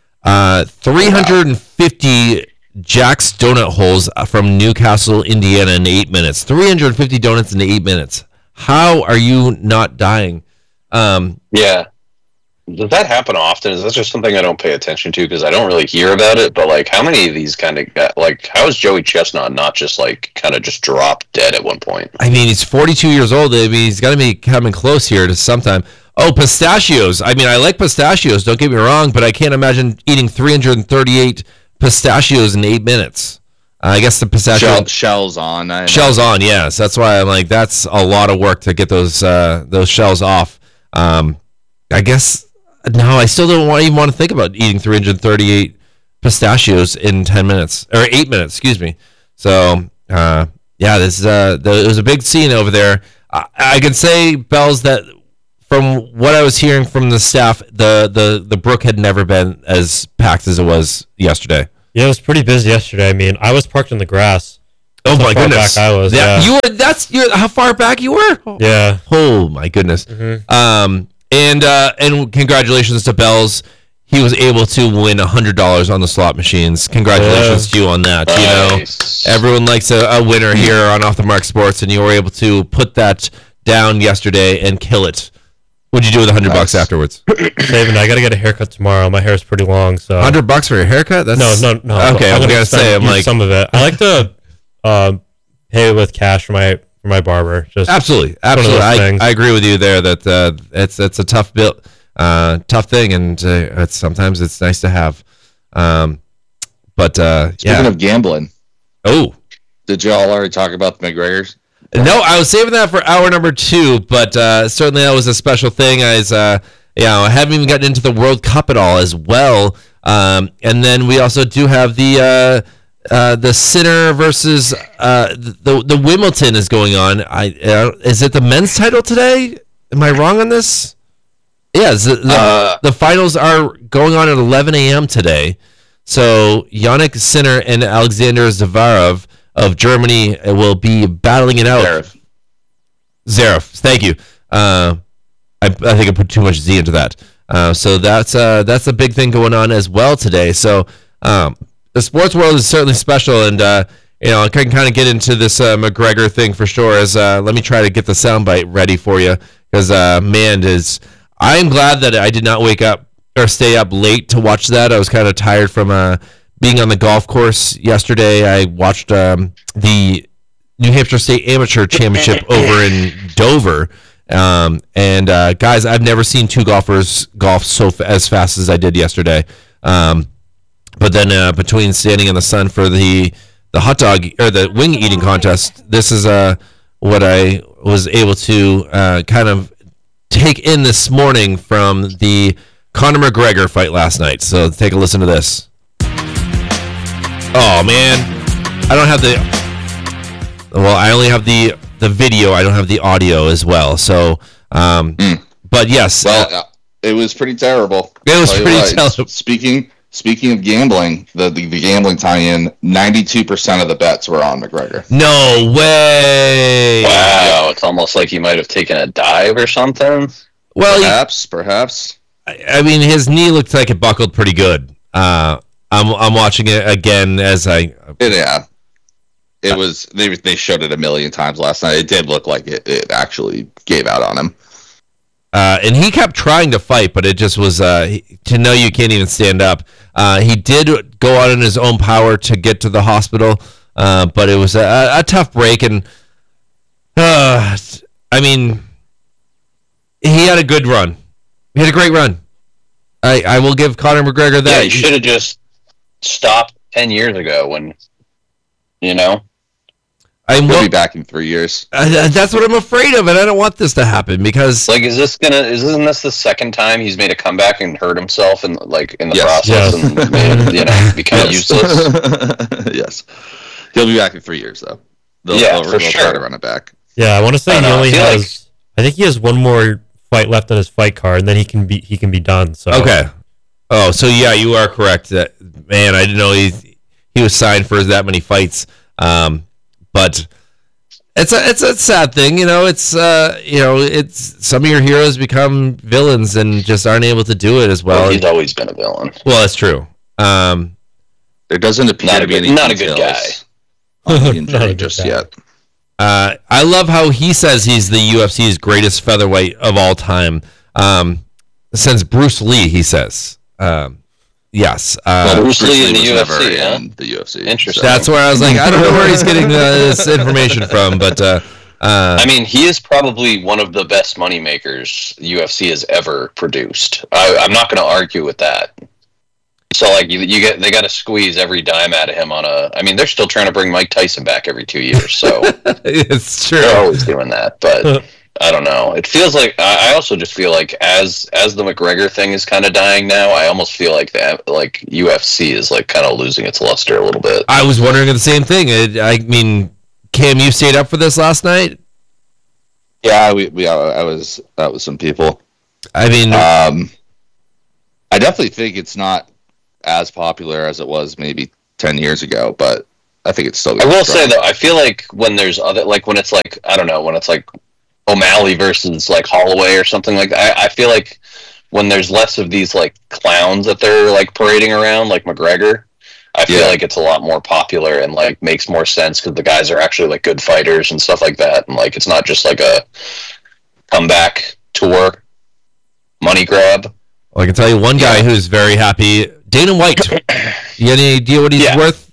[SPEAKER 1] 350 Jack's donut holes from Newcastle, Indiana in 8 minutes. 350 donuts in 8 minutes. How are you not dying?
[SPEAKER 4] Yeah. Does that happen often? Is that just something I don't pay attention to because I don't really hear about it? But like, how many of these kind of how is Joey Chestnut not just kind of just drop dead at one point?
[SPEAKER 1] I mean, he's 42 years old. I mean, he's got to be coming close here to sometime. Oh, pistachios. I mean, I like pistachios. Don't get me wrong, but I can't imagine eating 338 pistachios in 8 minutes. I guess the pistachio
[SPEAKER 6] shells on.
[SPEAKER 1] Shells on, yes. That's why I'm like, that's a lot of work to get those shells off. I guess no, I still don't even want to think about eating 338 pistachios in 10 minutes or 8 minutes. Excuse me. So this is it was a big scene over there. I can say, Bells, that from what I was hearing from the staff, the brook had never been as packed as it was yesterday.
[SPEAKER 2] Yeah, it was pretty busy yesterday. I mean, I was parked in the grass.
[SPEAKER 1] Oh my goodness!
[SPEAKER 2] Back I was.
[SPEAKER 1] Yeah,
[SPEAKER 2] yeah.
[SPEAKER 1] You were. You're how far back you were?
[SPEAKER 2] Yeah.
[SPEAKER 1] Oh my goodness.
[SPEAKER 2] Mm-hmm.
[SPEAKER 1] And congratulations to Bells. He was able to win $100 on the slot machines. Congratulations to you on that.
[SPEAKER 4] Nice.
[SPEAKER 1] You know, everyone likes a winner here on Off the Mark Sports, and you were able to put that down yesterday and kill it. What'd you do with $100 afterwards?
[SPEAKER 2] Saving. I gotta get a haircut tomorrow. My hair is pretty long, so
[SPEAKER 1] $100 for your haircut? That's
[SPEAKER 2] no.
[SPEAKER 1] Okay, I'm gonna say I'm like
[SPEAKER 2] some of it. I like to pay with cash for my barber. Just
[SPEAKER 1] absolutely. I agree with you there that it's a tough tough thing, and sometimes it's nice to have.
[SPEAKER 6] Speaking of gambling, did y'all already talk about the McGregors?
[SPEAKER 1] No, I was saving that for hour number 2, but certainly that was a special thing. I haven't even gotten into the World Cup at all as well. And then we also do have the Sinner versus the Wimbledon is going on. Is it the men's title today? Am I wrong on this? Yeah, the finals are going on at 11 a.m. today. So Yannick Sinner and Alexander Zverev of Germany will be battling it out. Zverev. Thank you. I think I put too much Z into that. So that's a big thing going on as well today. So the sports world is certainly special, and I can kind of get into this McGregor thing for sure. As let me try to get the soundbite ready for you, because I am glad that I did not wake up or stay up late to watch that. I was kind of tired from being on the golf course yesterday. I watched the New Hampshire State Amateur Championship over in Dover. Guys, I've never seen two golfers golf as fast as I did yesterday. But then between standing in the sun for the hot dog or the wing eating contest, this is what I was able to kind of take in this morning from the Conor McGregor fight last night. So take a listen to this. Oh man, I don't have I only have the video. I don't have the audio as well. So, but yes.
[SPEAKER 6] Well, it was pretty terrible.
[SPEAKER 1] It was pretty terrible.
[SPEAKER 6] Speaking of gambling, the gambling tie-in, 92% of the bets were on McGregor.
[SPEAKER 1] No way!
[SPEAKER 4] Wow, it's almost like he might have taken a dive or something.
[SPEAKER 6] Well, perhaps.
[SPEAKER 1] I mean, his knee looked like it buckled pretty good. I'm watching it again as I.
[SPEAKER 6] Yeah. It was. They showed it a million times last night. It did look like it actually gave out on him.
[SPEAKER 1] And he kept trying to fight, but it just was to know you can't even stand up. He did go out on his own power to get to the hospital, but it was a tough break. And I mean, he had a good run. He had a great run. I will give Conor McGregor that.
[SPEAKER 4] Yeah, he should have just stopped 10 years ago when, you know.
[SPEAKER 6] He'll be back in 3 years.
[SPEAKER 1] That's what I'm afraid of, and I don't want this to happen because,
[SPEAKER 4] like, isn't this the second time he's made a comeback and hurt himself in the process and made, become useless?
[SPEAKER 6] Yes, he'll be back in 3 years though. They'll try to run it back.
[SPEAKER 2] Yeah, I want to say he only has. I think he has one more fight left on his fight card, and then he can be done. So
[SPEAKER 1] okay. Oh, so yeah, you are correct. That man, I didn't know he was signed for that many fights. But it's a sad thing, It's it's some of your heroes become villains and just aren't able to do it as well.
[SPEAKER 4] He's always been a villain.
[SPEAKER 1] Well, that's true.
[SPEAKER 6] There doesn't appear to be any
[SPEAKER 4] not a good guy
[SPEAKER 6] on the injury just yet.
[SPEAKER 1] I love how he says he's the UFC's greatest featherweight of all time. Since Bruce Lee, he says. Yes.
[SPEAKER 4] Bruce Lee in the UFC,
[SPEAKER 6] yeah? The UFC.
[SPEAKER 4] Interesting.
[SPEAKER 1] That's where I was like, I don't know where he's getting this information from, but
[SPEAKER 4] I mean, he is probably one of the best moneymakers the UFC has ever produced. I'm not going to argue with that. So, like, they got to squeeze every dime out of him I mean, they're still trying to bring Mike Tyson back every 2 years, so
[SPEAKER 1] it's true.
[SPEAKER 4] They're always doing that, but. I don't know. It feels like I also just feel like as the McGregor thing is kind of dying now, I almost feel like UFC is like kind of losing its luster a little bit.
[SPEAKER 1] I was wondering the same thing. I mean, Cam, you stayed up for this last night?
[SPEAKER 6] Yeah, I was out with some people.
[SPEAKER 1] I mean,
[SPEAKER 6] I definitely think it's not as popular as it was maybe 10 years ago, but I think it's still.
[SPEAKER 4] I will say though, I feel like when there's other when it's like I don't know when it's like O'Malley versus like Holloway or something like that. I feel like when there's less of these like clowns that they're like parading around like McGregor, I feel like it's a lot more popular and like makes more sense because the guys are actually like good fighters and stuff like that, and like it's not just like a comeback tour money grab.
[SPEAKER 1] Well, I can tell you one guy who's very happy, Dana White. You got any idea what he's worth?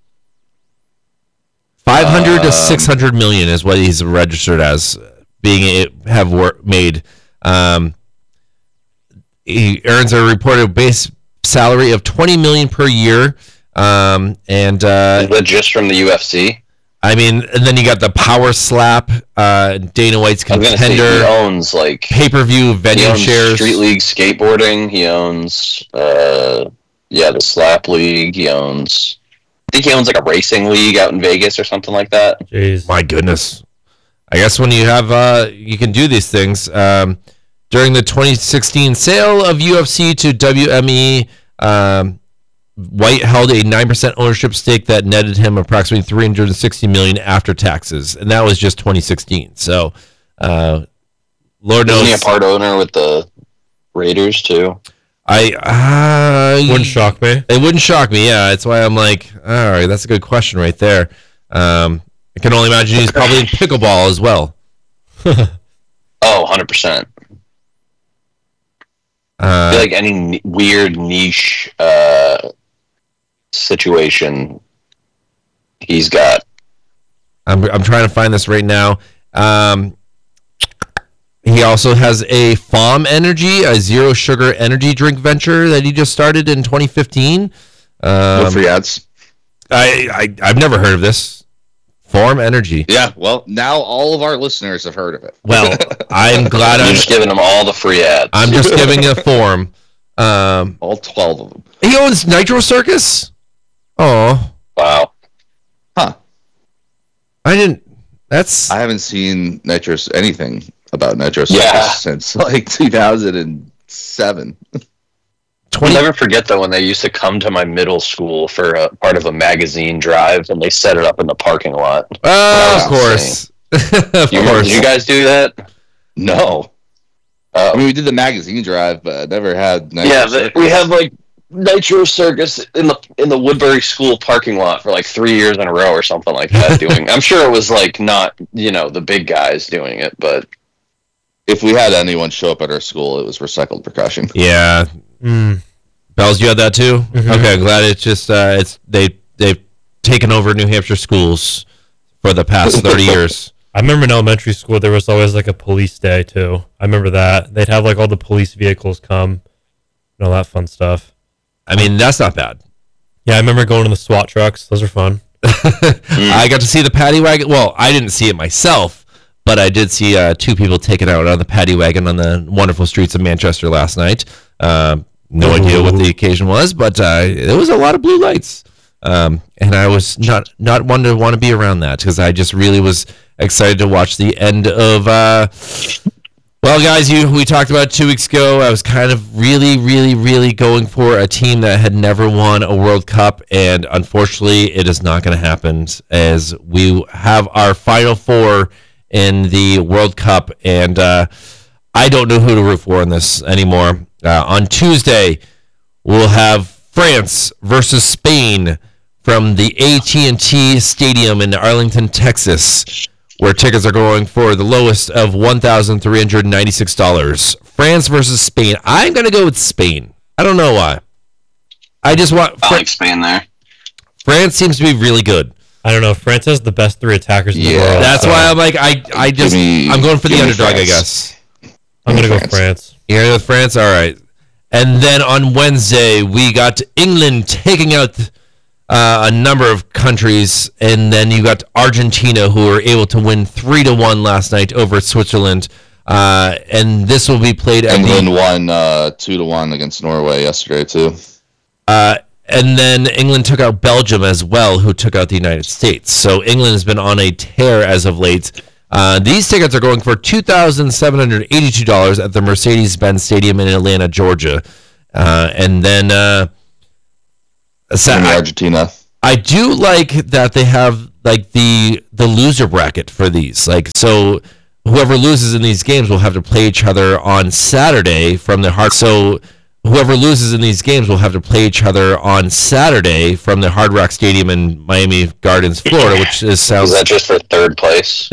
[SPEAKER 1] 500 to 600 million is what he's registered as. Made. He earns a reported base salary of $20 million per year, and
[SPEAKER 4] is that just from the UFC?
[SPEAKER 1] I mean, and then you got the Power Slap, Dana White's Contender.
[SPEAKER 4] He owns like
[SPEAKER 1] pay-per-view venue shares,
[SPEAKER 4] Street League skateboarding. He owns, the Slap League. I think he owns like a racing league out in Vegas or something like that.
[SPEAKER 2] Jeez,
[SPEAKER 1] my goodness. I guess when you have, you can do these things. During the 2016 sale of UFC to WME, White held a 9% ownership stake that netted him approximately $360 million after taxes, and that was just 2016. So, Lord knows.
[SPEAKER 4] Isn't he a part owner with the Raiders too?
[SPEAKER 2] Wouldn't shock me.
[SPEAKER 1] It wouldn't shock me. Yeah, that's why I'm like, all right, that's a good question right there. I can only imagine he's probably in pickleball as well.
[SPEAKER 4] 100%. I feel like any weird niche situation he's got.
[SPEAKER 1] I'm trying to find this right now. He also has a FOM Energy, a zero sugar energy drink venture that he just started in 2015.
[SPEAKER 6] No free ads.
[SPEAKER 1] I've never heard of this. Form Energy.
[SPEAKER 6] Yeah, well, now all of our listeners have heard of it.
[SPEAKER 1] Well, I'm glad
[SPEAKER 4] I'm just giving them all the free ads.
[SPEAKER 1] I'm just giving a form.
[SPEAKER 6] All 12 of them.
[SPEAKER 1] He owns Nitro Circus? Oh.
[SPEAKER 4] Wow.
[SPEAKER 6] Huh.
[SPEAKER 1] I
[SPEAKER 6] haven't seen anything about Nitro Circus since like 2007.
[SPEAKER 4] I'll never forget though when they used to come to my middle school for a part of a magazine drive and they set it up in the parking lot.
[SPEAKER 1] Oh, of course.
[SPEAKER 4] Did you guys do that?
[SPEAKER 6] No. I mean, we did the magazine drive, but I never had.
[SPEAKER 4] We had like Nitro Circus in the Woodbury School parking lot for like 3 years in a row or something like that. I'm sure it was like not the big guys doing it, but
[SPEAKER 6] if we had anyone show up at our school, it was Recycled Percussion.
[SPEAKER 1] Yeah. Bells, you had that too? Mm-hmm. Okay, glad it's just they've taken over New Hampshire schools for the past 30 years.
[SPEAKER 2] I remember in elementary school there was always like a police day too. I remember that. They'd have like all the police vehicles come and all that fun stuff.
[SPEAKER 1] I mean, that's not bad.
[SPEAKER 2] Yeah, I remember going in the SWAT trucks. Those are fun.
[SPEAKER 1] I got to see the paddy wagon. Well, I didn't see it myself, but I did see two people taken out on the paddy wagon on the wonderful streets of Manchester last night. No idea what the occasion was, but there was a lot of blue lights. And I was not one to want to be around that because I just really was excited to watch the end of... Well, guys, we talked about 2 weeks ago. I was kind of really going for a team that had never won a World Cup, and unfortunately, it is not going to happen as we have our Final Four in the World Cup, and I don't know who to root for in this anymore. On Tuesday, we'll have France versus Spain from the AT&T Stadium in Arlington, Texas, where tickets are going for the lowest of $1,396. France versus Spain. I'm going to go with Spain. I don't know why. I
[SPEAKER 4] like Spain there.
[SPEAKER 1] France seems to be really good.
[SPEAKER 2] I don't know. France has the best 3 attackers in the world.
[SPEAKER 1] That's why I'm like, I'm going for the underdog, I guess.
[SPEAKER 2] I'm going to go with France.
[SPEAKER 1] You're going to go with France? All right. And then on Wednesday, we got England taking out a number of countries, and then you got Argentina, who were able to win 3-1 last night over Switzerland. And this will be played at
[SPEAKER 6] England won 2-1 against Norway yesterday too.
[SPEAKER 1] And then England took out Belgium as well, who took out the United States. So England has been on a tear as of late. These tickets are going for $2,782 at the Mercedes-Benz Stadium in Atlanta, Georgia. And then
[SPEAKER 6] Argentina.
[SPEAKER 1] I do like that they have like the loser bracket for these. Like, so whoever loses in these games will have to play each other on Saturday from the Hard. So whoever loses in these games will have to play each other on Saturday from the Hard Rock Stadium in Miami Gardens, Florida, which sounds.
[SPEAKER 4] Is that just for third place?